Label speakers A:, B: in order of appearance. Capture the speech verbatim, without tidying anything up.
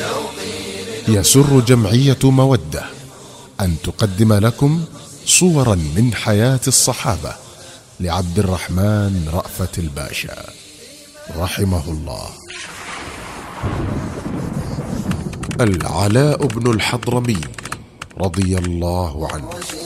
A: يسر جمعية مودة أن تقدم لكم صورا من حياة الصحابة لعبد الرحمن رأفت الباشا رحمه الله. العلاء بن الحضرمي رضي الله عنه